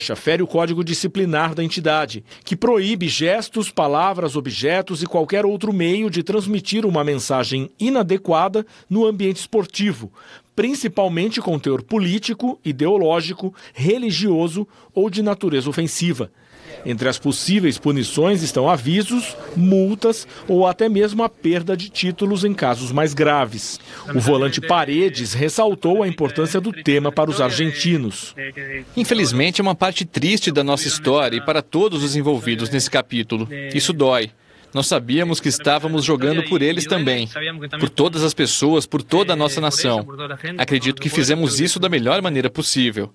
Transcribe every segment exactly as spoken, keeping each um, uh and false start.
Fere o Código Disciplinar da entidade, que proíbe gestos, palavras, objetos e qualquer outro meio de transmitir uma mensagem inadequada no ambiente esportivo, principalmente com teor político, ideológico, religioso ou de natureza ofensiva. Entre as possíveis punições estão avisos, multas ou até mesmo a perda de títulos em casos mais graves. O volante Paredes ressaltou a importância do tema para os argentinos. Infelizmente, é uma parte triste da nossa história e para todos os envolvidos nesse capítulo. Isso dói. Nós sabíamos que estávamos jogando por eles também, por todas as pessoas, por toda a nossa nação. Acredito que fizemos isso da melhor maneira possível.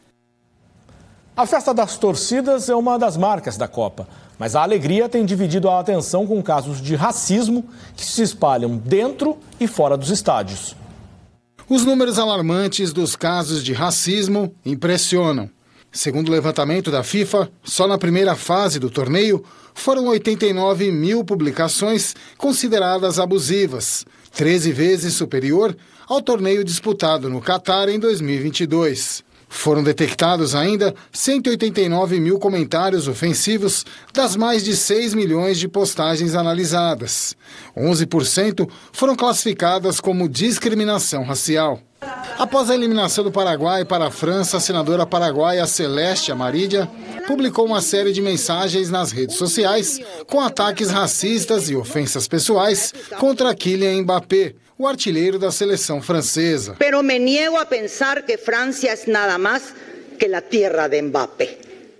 A festa das torcidas é uma das marcas da Copa, mas a alegria tem dividido a atenção com casos de racismo que se espalham dentro e fora dos estádios. Os números alarmantes dos casos de racismo impressionam. Segundo o levantamento da FIFA, só na primeira fase do torneio foram oitenta e nove mil publicações consideradas abusivas, treze vezes superior ao torneio disputado no Catar em dois mil e vinte e dois. Foram detectados ainda cento e oitenta e nove mil comentários ofensivos das mais de seis milhões de postagens analisadas. onze por cento foram classificadas como discriminação racial. Após a eliminação do Paraguai para a França, a senadora paraguaia Celeste Amarilla publicou uma série de mensagens nas redes sociais com ataques racistas e ofensas pessoais contra Kylian Mbappé, o artilheiro da seleção francesa. Pero me niego a pensar que Francia es nada más que la tierra de Mbappé.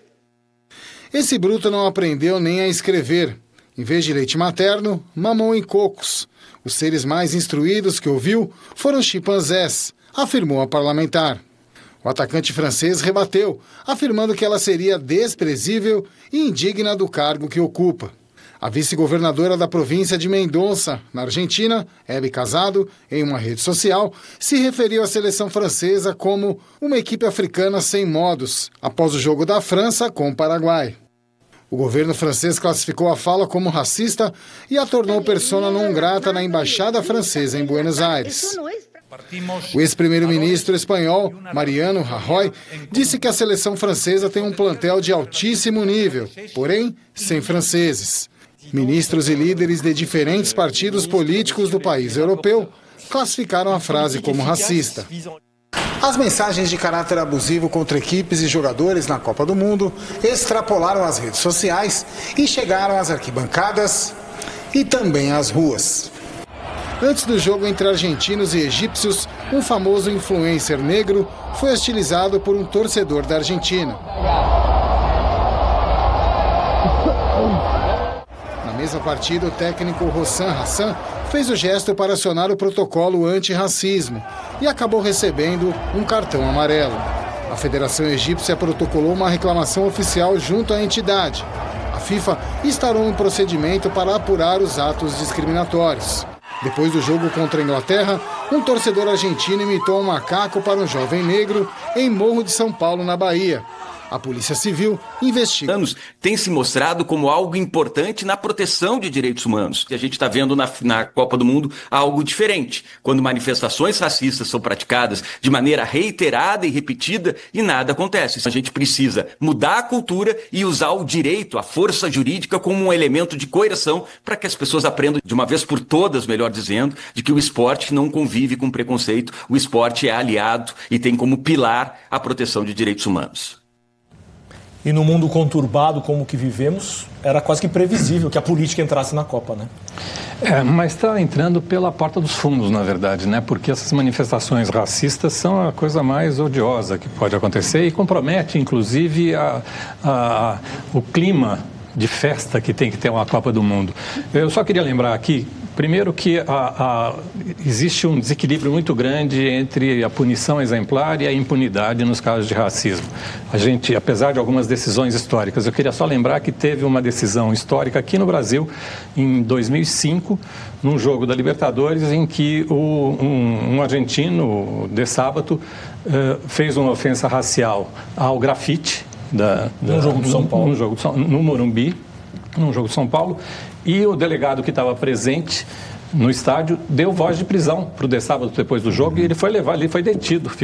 Esse bruto não aprendeu nem a escrever. Em vez de leite materno, mamou em cocos. Os seres mais instruídos que ouviu foram chimpanzés, afirmou a parlamentar. O atacante francês rebateu, afirmando que ela seria desprezível e indigna do cargo que ocupa. A vice-governadora da província de Mendonça, na Argentina, Hebe Casado, em uma rede social, se referiu à seleção francesa como uma equipe africana sem modos, após o jogo da França com o Paraguai. O governo francês classificou a fala como racista e a tornou persona non grata na embaixada francesa em Buenos Aires. O ex-primeiro-ministro espanhol, Mariano Rajoy, disse que a seleção francesa tem um plantel de altíssimo nível, porém sem franceses. Ministros e líderes de diferentes partidos políticos do país europeu classificaram a frase como racista. As mensagens de caráter abusivo contra equipes e jogadores na Copa do Mundo extrapolaram as redes sociais e chegaram às arquibancadas e também às ruas. Antes do jogo entre argentinos e egípcios, um famoso influencer negro foi hostilizado por um torcedor da Argentina. Na mesma partida, o técnico Hossam Hassan fez o gesto para acionar o protocolo anti-racismo e acabou recebendo um cartão amarelo. A Federação Egípcia protocolou uma reclamação oficial junto à entidade. A FIFA instaurou um procedimento para apurar os atos discriminatórios. Depois do jogo contra a Inglaterra, um torcedor argentino imitou um macaco para um jovem negro em Morro de São Paulo, na Bahia. A Polícia Civil investiga. Anos tem se mostrado como algo importante na proteção de direitos humanos. E a gente está vendo na, na Copa do Mundo algo diferente, quando manifestações racistas são praticadas de maneira reiterada e repetida e nada acontece. A gente precisa mudar a cultura e usar o direito, a força jurídica como um elemento de coerção para que as pessoas aprendam de uma vez por todas, melhor dizendo, de que o esporte não convive com preconceito, o esporte é aliado e tem como pilar a proteção de direitos humanos. E no mundo conturbado como o que vivemos, era quase que previsível que a política entrasse na Copa, né? É, mas está entrando pela porta dos fundos, na verdade, né? Porque essas manifestações racistas são a coisa mais odiosa que pode acontecer e compromete, inclusive, a, a, o clima de festa que tem que ter uma Copa do Mundo. Eu só queria lembrar aqui, primeiro, que a, a, existe um desequilíbrio muito grande entre a punição exemplar e a impunidade nos casos de racismo. A gente, apesar de algumas decisões históricas, eu queria só lembrar que teve uma decisão histórica aqui no Brasil, em dois mil e cinco, num jogo da Libertadores, em que o, um, um argentino, de sábado, uh, fez uma ofensa racial ao grafite, Da, da, no jogo de São Paulo, no, jogo de São, no Morumbi, no jogo de São Paulo, e o delegado que estava presente no estádio deu voz de prisão para o de sábado depois do jogo e ele foi levado, ele foi detido.